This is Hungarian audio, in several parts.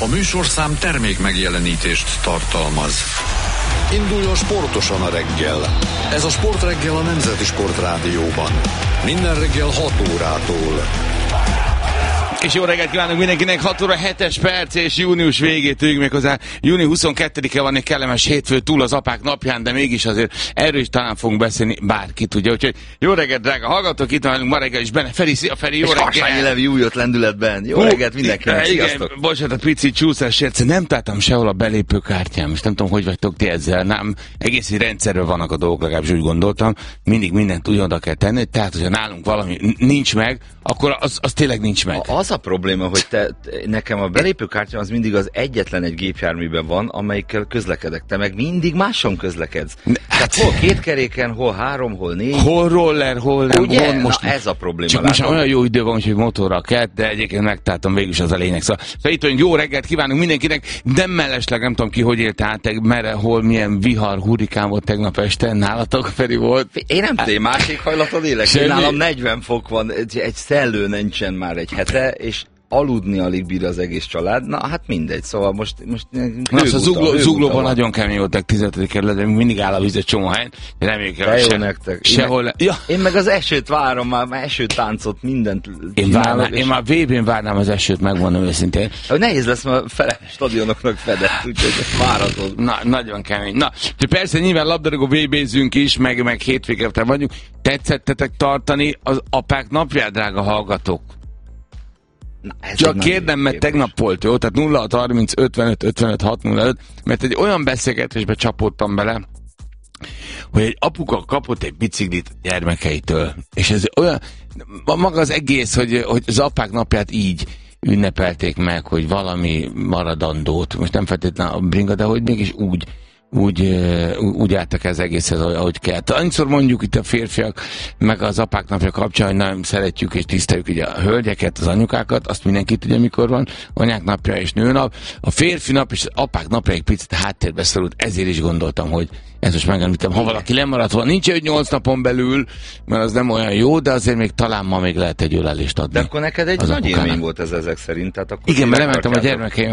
A műsorszám termék megjelenítést tartalmaz. Induljon sportosan a reggel. Ez a Sportreggel a Nemzeti Sportrádióban. Minden reggel 6 órától. És jó reggelt kívánunk mindenkinek, 6 óra 7-es perc, és június végét tudjuk még hozzá. Június 22-e van egy kellemes hétfő, túl az apák napján, de mégis azért erről is talán fogunk beszélni, bárki tudja. Úgyhogy jó reggelt, drága hallgatók, itt vagyunk ma reggel is benne. Feri, szia Feri, jó reggelt! És Harsányi Levi újott lendületben. Jó reggelt mindenkinek, sziasztok! Igen, bocsánat, a pici csúszás sérce, nem találtam sehol a belépőkártyám, és nem tudom, hogy vagytok ti ezzel. Nem, egész rendszerről vannak a dolgok, legalábbis úgy gondoltam. Mindig mindent ugyanoda kell tenni, tehát hogyha nálunk valami nincs meg, akkor az tényleg nincs meg. Az a probléma, hogy nekem a belépőkártyám az mindig az egyetlen egy gépjárműben van, amelyikkel közlekedek. Te meg mindig máson közlekedsz. Tehát hol 2 keréken, hol 3, hol 4. Hol roller, hol nem. Ugye? Hol most, ez a probléma. Csak most olyan jó idő van, hogy motorral kell, de egyébként megtaláltam, végül is az a lényeg. Szóval itt jó reggelt kívánunk mindenkinek, de mellesleg nem tudom ki, hogy élte át, merre, hol, milyen vihar, hurikán volt tegnap este, nálatok Feri volt. Én nem tudom, másik hajlaton élek. Nálam 40 fok van, egy szellő nincsen már egy hete, és aludni alig bír az egész család. Na, hát mindegy, szóval most a Zuglóban nagyon kemény voltak 15. kerületben, mindig áll a víz egy csomó helyen, de reméljük el, sehol. Én meg az esőt várom, már esőtáncot, mindent csinálok. Én már VB-n várnám az esőt, megmondom őszintén. Nehéz lesz, mert fele stadionoknak fedett, úgyhogy váratod. Na, nagyon kemény. Na, persze nyilván labdarúgó VB-zünk is, meg hétvégén vagyunk. Tetszettetek tartani az apák napját, drága hallgatók? Csak kérdem, mert tegnap volt, jó? Tehát 0630 55 55 605, mert egy olyan beszélgetésbe csapódtam bele, hogy egy apuka kapott egy biciklit gyermekeitől. És ez olyan, maga az egész, hogy az apák napját így ünnepelték meg, hogy valami maradandót, most nem feltétlenül a bringa, de hogy mégis úgy álltak ez egészhez, ahogy kell. Annyiszor mondjuk itt a férfiak, meg az apák napja kapcsán, hogy nagyon szeretjük és tiszteljük ugye a hölgyeket, az anyukákat, azt mindenki tudja, mikor van, anyák napja és nőnap. A férfi nap és az apák napja egy picit háttérbe szorult, ezért is gondoltam, hogy ezt most megemlítem, ha valaki lemaradt volna, nincs 8 napon belül, mert az nem olyan jó, de azért még talán ma még lehet egy ölelést adni. De akkor neked egy nagy élmény volt ez ezek szerint. Tehát akkor igen, mert lementem a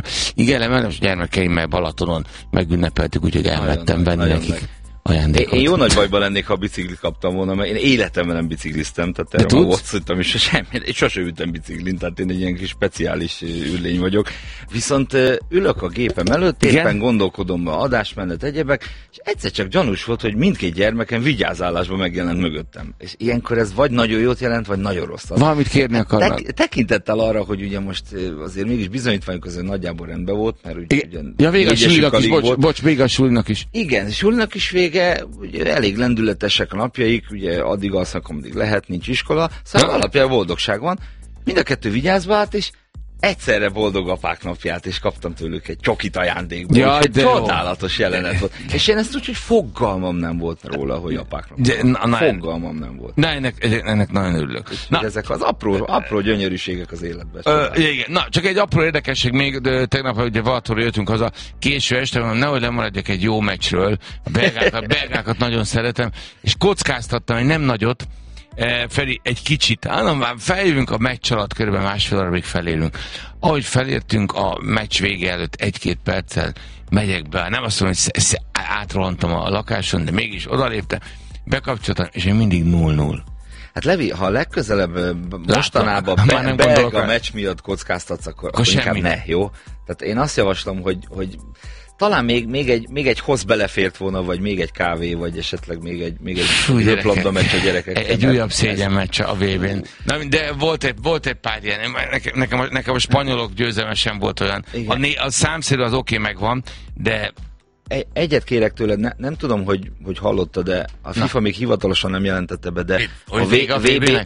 gyermekeimmel Balatonon, megünnepeltük, úgyhogy elvettem venni nekik ajándékot. Én jó nagy bajban lennék, ha biciklit kaptam volna, mert én életemben nem bicikliztem, tehát erről volt és én sose ültem biciklin, tehát én egy ilyen kis speciális üllény vagyok. Viszont ülök a gépem előtt, éppen gondolkodom a adásmenet, egyebek, és egyszer csak gyanús volt, hogy mindkét gyermekem vigyázállásban megjelent mögöttem. És ilyenkor ez vagy nagyon jót jelent, vagy nagyon rosszat. Valamit kérni akarnak. Tekintettel arra, hogy ugye most azért mégis bizonyítványok között nagyjából rendben volt, mert ugye ja, vége a sulinak is, bocs, vége a sulinak is. Igen, sulinak is vége, ugye elég lendületesek a napjaik, ugye addig alsznak, ameddig lehet, nincs iskola, szóval alapján boldogság van. Mind a kettő vigyázva állt, és egyszerre boldog apák napját, és kaptam tőlük egy csokit ajándékból. Jaj, de csodálatos jelenet volt. És én ezt úgy, hogy fogalmam nem volt róla, hogy apák napját. Fogalmam nem volt. Na, ennek nagyon örülök. Ezek az apró gyönyörűségek az életben. Igen. Na, csak egy apró érdekesség még, tegnap ugye valatóra jöttünk haza késő este, mondom, nehogy lemaradjak egy jó meccsről. A belgákat nagyon szeretem, és kockáztattam, hogy nem nagyot, Feri, egy kicsit, már feljövünk a meccs alatt, körülbelül másfél órabig felérünk. Ahogy felértünk a meccs vége előtt 1-2 perccel, megyek be, nem azt mondom, hogy átrohantam a lakáson, de mégis odaléptem, bekapcsoltam, és én mindig 0-0. Hát Levi, ha legközelebb mostanában belga meccs miatt kockáztatsz, akkor inkább ne, jó? Tehát én azt javaslom, hogy talán még egy hoz belefért volna, vagy még egy kávé, vagy esetleg még egy röplabda meccs a gyerekek. Egy újabb szégyen meccs a VB-n. De volt egy pár ilyen. Nekem a spanyolok győzelme sem volt olyan. A számszerű az oké megvan, de... Egyet kérek tőled, nem tudom, hogy hallottad, de a FIFA még hivatalosan nem jelentette be, de a VB...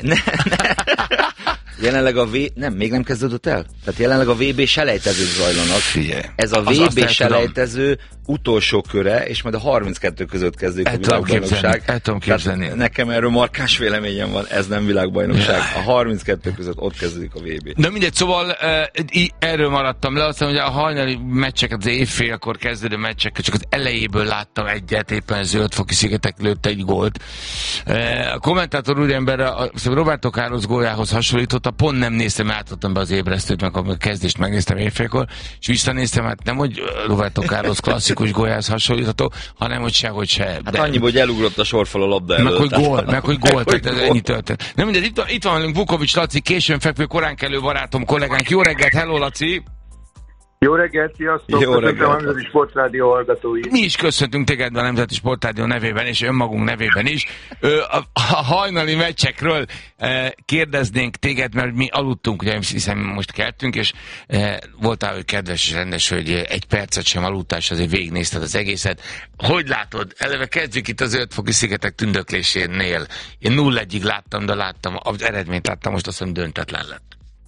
Jelenleg még nem kezdődött el? Tehát jelenleg a VB selejtezők zajlanak. Figyelj. Ez a VB selejtező utolsó köre, és majd a 32 között kezdődik a világbajnokság. El tudom képzelni. Nekem erről markáns véleményem van, ez nem világbajnokság. A 32 között ott kezdődik a VB. De mindegy, szóval erről maradtam le, aztán ugye a hajnali meccseket, az évfélkor kezdődő meccseket, csak az elejéből láttam egyet, éppen Zöld-foki szigetek lőtt egy gólt. A kommentátor úriemberre Roberto Carlos góljához hasonlított, azóta pont nem néztem, átadtam be az ébresztőt, meg a kezdést megnéztem éjfélkor, és visszanéztem, hát nem, hogy Roberto Carlos klasszikus golyász hasonlítható, hanem hogy sehogy se. Hát annyi, hogy elugrott a sorfal a labda előtt. Meg hogy gól, tehát ez ennyi történt. Nem mindegy, itt van velünk Vukovics Laci, későn fekvő, korán kelő barátom, kollégánk. Jó reggelt, hello Laci! Jó reggelt, sziasztok! Jó reggelt! A Nemzeti Sportrádió hallgatói. Mi is köszöntünk téged a Nemzeti Sportrádió nevében és önmagunk nevében is. A hajnali meccsekről kérdeznénk téged, mert mi aludtunk, ugye hiszen most keltünk, és voltál, hogy kedves és rendes, hogy egy percet sem aludtál, és azért végignézted az egészet. Hogy látod? Eleve kezdjük itt az Ötfoki-szigetek tündöklésénél. Én 0-1-ig láttam, az eredményt láttam, most azt hiszem döntetlen lett.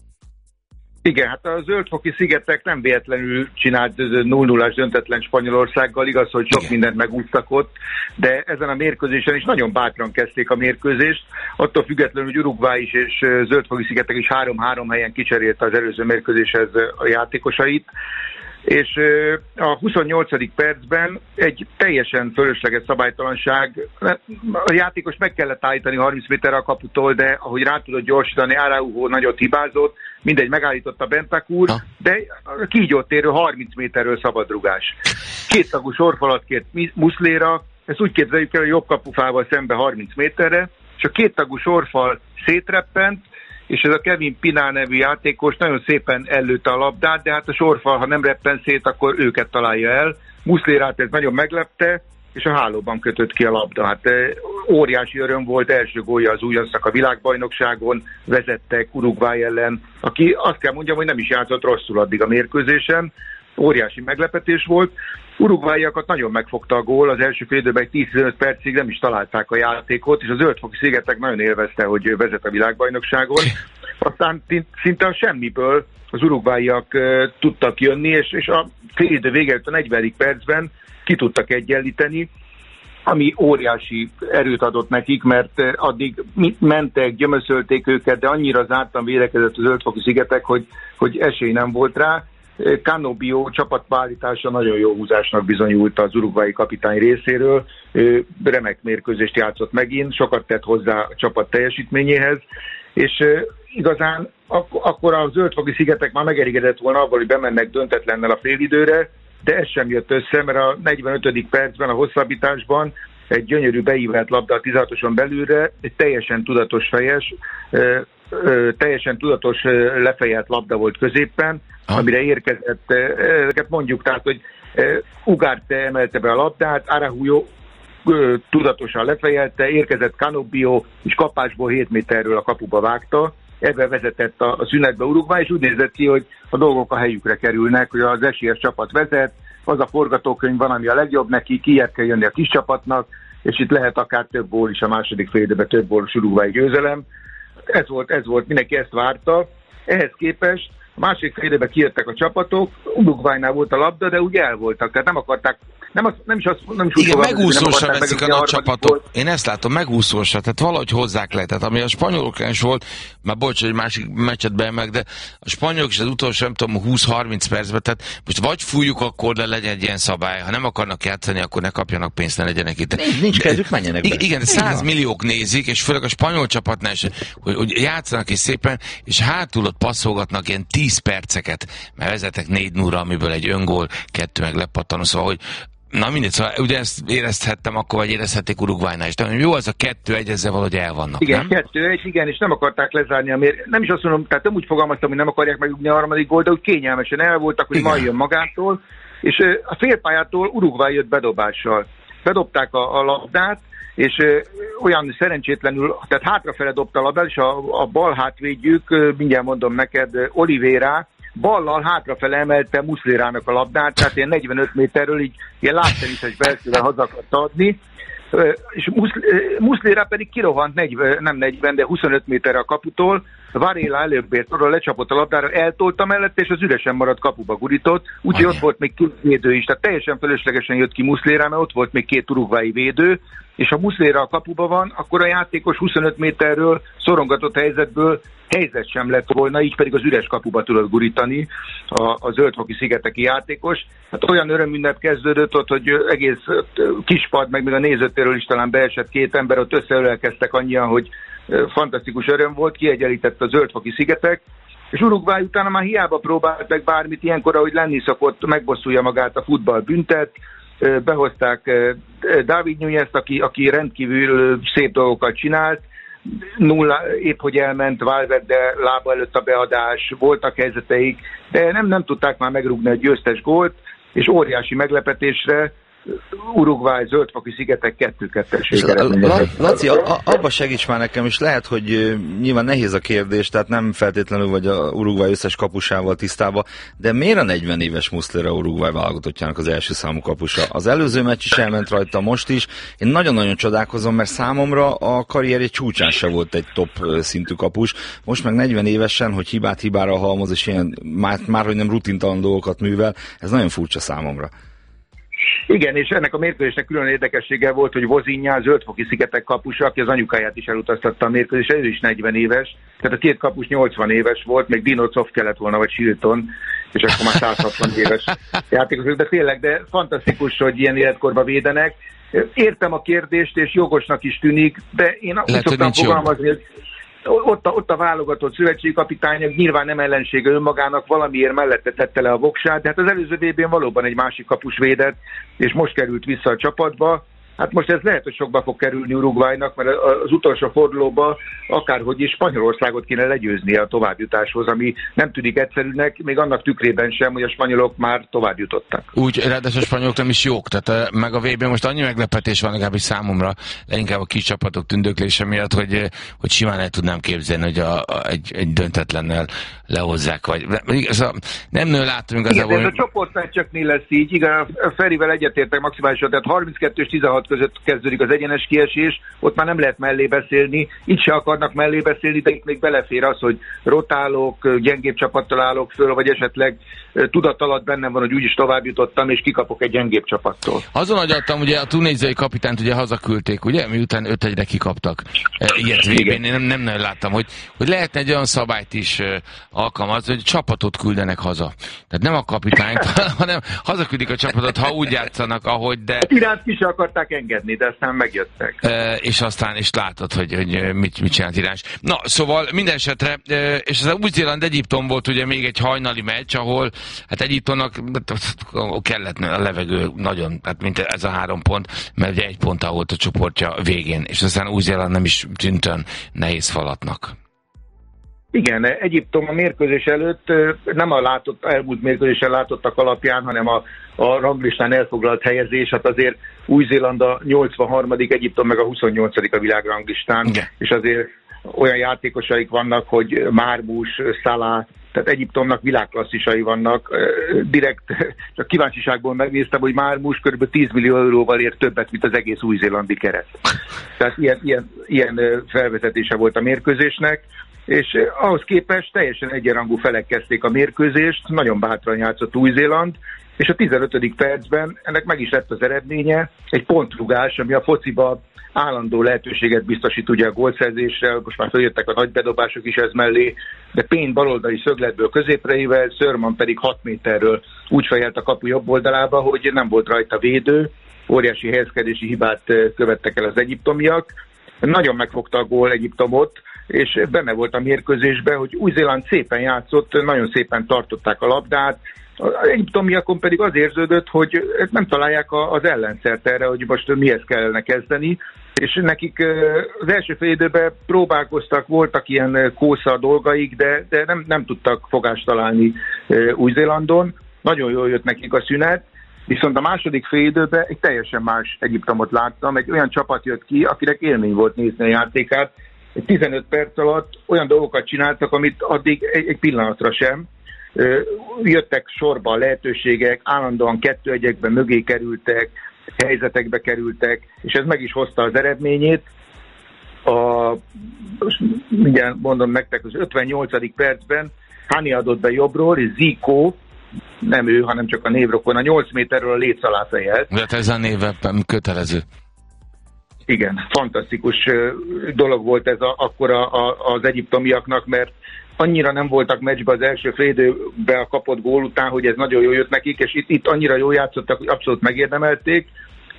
Igen, hát a Zöldfoki-szigetek nem véletlenül csinált 0-0-ás döntetlen Spanyolországgal, igaz, hogy sok mindent megúsztak ott, de ezen a mérkőzésen is nagyon bátran kezdték a mérkőzést, attól függetlenül, hogy Uruguay is és Zöldfoki-szigetek is 3-3 helyen kicserélte az előző mérkőzéshez a játékosait, és a 28. percben egy teljesen fölösleges szabálytalanság, a játékos meg kellett állítani 30 méterre a kaputól, de ahogy rá tudott gyorsítani, Araujo nagyot hibázott, mindegy, megállította Bentancur, de a kígyótérről 30 méterről szabadrugás. Kéttagú sorfalat kért Muslera, ezt úgy képzeljük el, hogy jobb kapufával szembe 30 méterre, és a kéttagú sorfal szétreppent, és ez a Kevin Pinal nevű játékos nagyon szépen ellőtte a labdát, de hát a sorfal, ha nem reppen szét, akkor őket találja el. Muslerát ez nagyon meglepte, és a hálóban kötött ki a labda. Hát óriási öröm volt, első gólja az újoncnak a világbajnokságon, vezettek Uruguay ellen, aki azt kell mondjam, hogy nem is játszott rosszul addig a mérkőzésen, óriási meglepetés volt. Uruguayakat nagyon megfogta a gól, az első fél időben 10-15 percig nem is találták a játékot, és a Zöldfoki-szigetek nagyon élvezte, hogy vezet a világbajnokságon. Aztán szinte a semmiből az uruguayak tudtak jönni, és a fél idő vége a 40. percben ki tudtak egyenlíteni, ami óriási erőt adott nekik, mert addig mentek, gyömöszölték őket, de annyira zártan védekezett az Zöldfoki-szigetek, hogy esély nem volt rá. Canobio csapatbeállítása nagyon jó húzásnak bizonyult az uruguayi kapitány részéről. Remek mérkőzést játszott megint, sokat tett hozzá a csapat teljesítményéhez, és igazán akkor a Zöldfoki-szigetek már megelégedett volna abban, hogy bemennek döntetlennel a félidőre, de ez sem jött össze, mert a 45. percben, a hosszabbításban egy gyönyörű beívelt labda a 16-oson belülre, egy teljesen tudatos fejes, teljesen tudatos lefejelt labda volt középen, amire érkezett, ezeket mondjuk, tehát, hogy Ugarte emelte be a labdát, Araujo tudatosan lefejelte, érkezett Canobio, és kapásból 7 méterről a kapuba vágta, ebben vezetett a szünetbe Uruguay, és úgy nézett ki, hogy a dolgok a helyükre kerülnek, hogy az esélyes csapat vezet, az a forgatókönyv van, ami a legjobb neki, kijebb kell jönni a kis csapatnak, és itt lehet akár több gól is a második fél időben, több gólos uruguayi győzelem. Ez volt, mindenki ezt várta. Ehhez képest a másik fél időben kijöttek a csapatok, Uruguaynál volt a labda, de úgy el voltak, tehát nem akarták, nem is igen, megúszósra veszik a nagy csapatok. Én ezt látom, megúszósra, tehát valahogy hozzák le. Tehát ami a spanyolokon is volt, már bocs, hogy másik meccset beemel, de a spanyolok is az utolsó, nem tudom, 20-30 percben, tehát most vagy fújjuk akkor, de legyen egy ilyen szabály, ha nem akarnak játszani, akkor ne kapjanak pénzt, ne legyenek itt. Nincs kedvük, menjenek be. Igen, 100 milliók nézik, és főleg a spanyol csapatnál is, hogy játszanak is szépen, és hátul ott passzolgatnak ilyen 10 perceket, mert vezetek 4-0-ra, amiből egy öngól, 2 meg lepattanó, szóval, hogy na mindegy, szóval ugye ezt érezhettem akkor, vagy érezhették Uruguaynál is. De jó, az a 2-1, ezzel valahogy el vannak, igen, nem? 2-1, igen, és nem akarták lezárni a nem is azt mondom, tehát nem úgy fogalmaztam, hogy nem akarják megugni a harmadik gólt, de úgy kényelmesen el voltak, hogy majd jön magától, és a félpályától Uruguay jött bedobással. Bedobták a labdát, és olyan szerencsétlenül, tehát hátrafele dobta a labdát, és a bal hátvédjük, mindjárt mondom neked, Oliveira, ballal hátrafele emelte Muslerának a labdát, tehát ilyen 45 méterről így ilyen lábteniszes belszővel haza akarta adni, és Muslera pedig kirohant 25 méterre a kaputól, Varela előbb ért, arra lecsapott a labdára, eltolta mellette, és az üresen maradt kapuba gurított, úgyhogy ott volt még 2 védő is, tehát teljesen fölöslegesen jött ki Muslera, mert ott volt még 2 uruguayi védő, és ha Muslera a kapuba van, akkor a játékos 25 méterről szorongatott helyzetből helyzet sem lett volna, így pedig az üres kapuba tudott gurítani a Zöldfoki-szigeteki játékos. Hát olyan örömünnep kezdődött ott, hogy egész kispad, meg még a nézőtéről is talán beesett 2 ember, ott összeölelkeztek annyian, hogy fantasztikus öröm volt, kiegyenlített a Zöld-foki szigetek, és Uruguay utána már hiába próbált meg bármit, ilyenkor, ahogy lenni szokott, megbosszulja magát a futball büntet, behozták David Núñezt, aki rendkívül szép dolgokat csinált, épp hogy elment Valverde lába előtt a beadás, voltak helyzeteik, de nem tudták már megrúgni a győztes gólt, és óriási meglepetésre Uruguay Zöld-foki szigetek 2-2-es eredményezett. Laci, abba segíts már nekem, és lehet, hogy nyilván nehéz a kérdés, tehát nem feltétlenül vagy a Uruguay összes kapusával tisztában, de miért a 40 éves Muslera Uruguay válogatottjának az első számú kapusa? Az előző meccs is elment rajta, most is. Én nagyon-nagyon csodálkozom, mert számomra a karrierje csúcsán se volt egy top szintű kapus. Most meg 40 évesen, hogy hibára halmoz, és ilyen már hogy nem rutintalan dolgokat művel, ez nagyon furcsa számomra. Igen, és ennek a mérkőzésnek külön érdekessége volt, hogy Vozinha, Zöld-foki szigetek kapusa, aki az anyukáját is elutaztatta a mérkőzésre, ő is 40 éves, tehát a két kapus 80 éves volt, még Dinocov kellett volna, vagy Chilton, és akkor már 160 éves játékosok, de tényleg, de fantasztikus, hogy ilyen életkorba védenek. Értem a kérdést, és jogosnak is tűnik, de én úgy szoktam fogalmazni, hogy ott a válogatott szövetségi kapitányok nyilván nem ellensége önmagának, valamiért mellette tette le a voksát, de hát az előző VB-n valóban egy másik kapus védett, és most került vissza a csapatba. Hát most ez lehet, hogy sokba fog kerülni Uruguaynak, mert az utolsó fordulóban akárhogy is Spanyolországot kéne legyőznie a továbbjutáshoz, ami nem tűnik egyszerűnek, még annak tükrében sem, hogy a spanyolok már továbbjutottak. Úgy, ráadásul a spanyolok nem is jók, tehát meg a VB most annyi meglepetés van legalábbis számomra, leginkább a kis csapatok tündöklése miatt, hogy simán el tudnám képzelni, hogy egy döntetlennel lehozzák, vagy nem látunk igazából. Igen, ez a csoportmeccseknél lesz így, igen, Ferivel egyetértek maximálisan, tehát 32 és 16 között kezdődik az egyenes kiesés, ott már nem lehet mellé beszélni, itt se akarnak mellé beszélni, de itt még belefér az, hogy rotálok, gyengébb csapattal állok föl, vagy esetleg tudat alatt bennem van, hogy úgyis tovább jutottam, és kikapok egy gyengébb csapattól. Azon agyattam, ugye a tunéziai kapitányt ugye hazaküldték, ugye, miután 5-1-re kikaptak. Ilyet VB-n én nem láttam, hogy lehetne egy olyan szabályt is alkalmazni, hogy csapatot küldenek haza. Tehát nem a kapitányt, hanem hazaküldik a csapatot, ha úgy játszanak, ahogy, de... Iránt ki se akarták engedni, de aztán megjöttek. És aztán is látod, hogy mit csinált Irán. Na, szóval minden esetre, és az Új-Zéland-Egyiptom volt ugye még egy hajnali meccs, ahol hát Egyiptomnak kellett a levegő nagyon, hát mint ez a 3 pont, mert ugye 1 ponttal volt a csoportja végén, és aztán Új-Zéland nem is tűnt olyan nehéz falatnak. Igen, Egyiptom a mérkőzés előtt nem a elmúlt mérkőzésen látottak alapján, hanem a ranglistán elfoglalt helyezés, hát azért Új-Zéland a 83., Egyiptom meg a 28. a világranglistán, igen. És azért olyan játékosaik vannak, hogy Marmoush, Salah, tehát Egyiptomnak világklasszisai vannak. Direkt csak kíváncsiságból megnéztem, hogy Marmoush kb. 10 millió euróval ér többet, mint az egész új-zélandi keret. Tehát ilyen felvezetése volt a mérkőzésnek, és ahhoz képest teljesen egyenrangú felek kezdték a mérkőzést, nagyon bátran játszott Új-Zéland, és a 15. percben ennek meg is lett az eredménye, egy pontrugás, ami a fociba állandó lehetőséget biztosít ugye a gólszerzésre, most már följöttek a nagy bedobások is ez mellé, de Payne baloldali szögletből középreivel, Szörman pedig 6 méterről úgy fejelt a kapu jobb oldalába, hogy nem volt rajta védő, óriási helyezkedési hibát követtek el az egyiptomiak. Nagyon megfogta a gól Egyiptomot, és benne volt a mérkőzésben, hogy Új-Zéland szépen játszott, nagyon szépen tartották a labdát, az egyiptomiakon pedig az érződött, hogy nem találják az ellenszert erre, hogy most mihez kellene kezdeni, és nekik az első fél időben próbálkoztak, voltak ilyen kósza dolgaik, de nem tudtak fogást találni Új-Zélandon. Nagyon jól jött nekik a szünet, viszont a második fél időben egy teljesen más Egyiptomot láttam, egy olyan csapat jött ki, akinek élmény volt nézni a játékát. Egy 15 perc alatt olyan dolgokat csináltak, amit addig egy pillanatra sem. Jöttek sorba a lehetőségek, állandóan 2-1-ekben mögé kerültek, helyzetekbe kerültek, és ez meg is hozta az eredményét. Mindjárt mondom nektek, az 58. percben Hani adott be jobbról, és Zico, nem ő, hanem csak a névrokon, a 8 méterről a léc alá fejelt. De ez a név kötelező. Igen, fantasztikus dolog volt ez akkor az egyiptomiaknak, mert annyira nem voltak meccsbe az első fél időben a kapott gól után, hogy ez nagyon jól jött nekik, és itt annyira jól játszottak, hogy abszolút megérdemelték,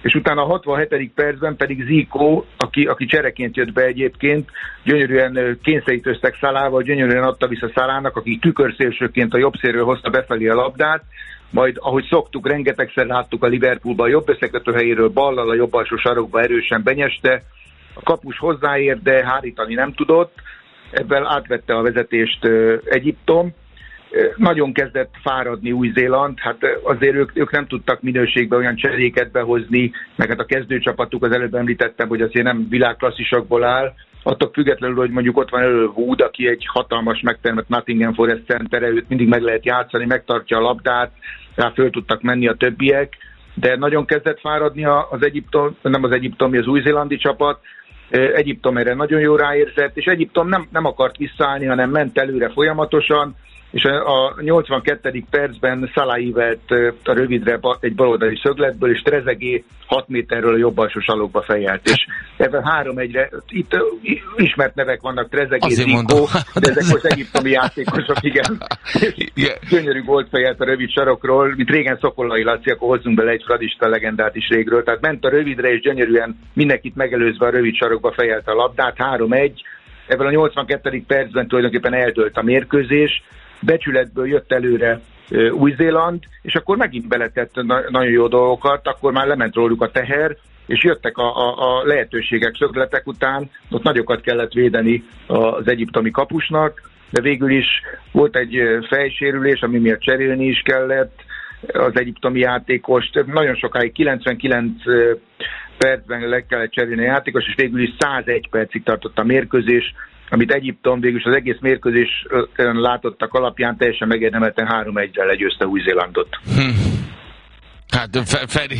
és utána a 67. percben pedig Zico, aki csereként jött be egyébként, gyönyörűen kényszerítőztek Salával, gyönyörűen adta vissza Salának, aki tükörszélsőként a jobb szélről hozta befelé a labdát, majd ahogy szoktuk, rengetegszer láttuk a Liverpoolban a jobb összekötő helyéről ballal a jobb alsó sarokba erősen benyeste, a kapus hozzáért, de hárítani nem tudott, ebben átvette a vezetést Egyiptom. Nagyon kezdett fáradni Új-Zéland, hát azért ők nem tudtak minőségben olyan cseréket behozni, meg hát a kezdőcsapatuk, az előbb említettem, hogy azért nem világklasszisokból áll, attól függetlenül, hogy mondjuk ott van elő Wood, aki egy hatalmas megtermett Nottingham Forest centere, őt mindig meg lehet játszani, megtartja a labdát, rá föl tudtak menni a többiek, de nagyon kezdett fáradni az új-zélandi csapat. Egyiptom erre nagyon jó ráérzett, és Egyiptom nem akart visszaállni, hanem ment előre folyamatosan, és a 82. percben Salah ívelt a rövidre egy baloldali szögletből, és Trezeguet 6 méterről a jobb alsó salokba fejelt. És ebben 3-1-re, itt ismert nevek vannak, Trezeguet, Zico, de ezek most egyiptomi játékosok, igen. Gyönyörű gólt fejelt a rövid sarokról, mint régen Szokolai Laci, akkor hozzunk bele egy fradista legendát is régről. Tehát ment a rövidre, és gyönyörűen mindenkit megelőzve a rövid sarokba fejelt a labdát, 3-1. Ebben a 82. percben tulajdonképpen eldőlt a mérkőzés, becsületből jött előre Új-Zéland, és akkor megint beletett nagyon jó dolgokat, akkor már lement róluk a teher, és jöttek a lehetőségek szögletek után, ott nagyokat kellett védeni az egyiptomi kapusnak, de végül is volt egy fejsérülés, ami miatt cserélni is kellett az egyiptomi játékost. Nagyon sokáig, 99 percben le kellett cserélni a játékos, és végül is 101 percig tartott a mérkőzés, amit Egyiptom végül is az egész mérkőzés látottak alapján teljesen megérdemelten 3-1-re legyőzte Új-Zélandot. Hát Feri,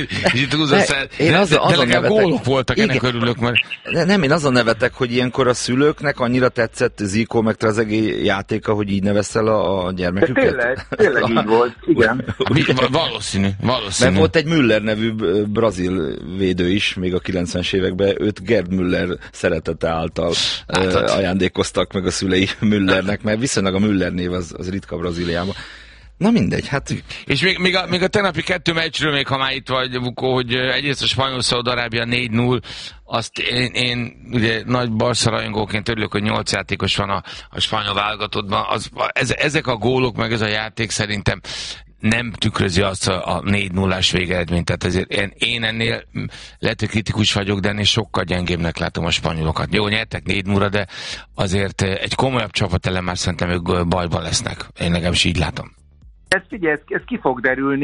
de legalább gólok voltak, igen, ennek örülök, mert... Nem, én azon nevetek, hogy ilyenkor a szülőknek annyira tetszett Zico meg Trezeguet játéka, hogy így nevezzel a gyermeküket? Tényleg így volt, igen. Valószínű. Mert volt egy Müller nevű brazil védő is, még a 90-es években, őt Gerd Müller szeretete által ajándékoztak meg a szülei Müllernek, mert viszonylag a Müller név az ritka Brazíliában. Na mindegy, hát... És még a tegnapi 2 meccsről, még ha már itt vagy, Bukó, hogy egyrészt a Spanyol-Szaúd-Arábia 4-0, azt én ugye nagy Barca rajongóként örülök, hogy 8 játékos van a spanyol válogatottban. Ezek a gólok, meg ez a játék szerintem nem tükrözi azt a 4-0-ás végeredményt. Tehát ezért én ennél lehet, hogy kritikus vagyok, de ennél sokkal gyengébbnek látom a spanyolokat. Jó, nyertek 4-0-ra, de azért egy komolyabb csapat ellen már szerintem ők bajban lesznek. Én legalábbis így látom. Ez figyelj, ez ki fog derülni.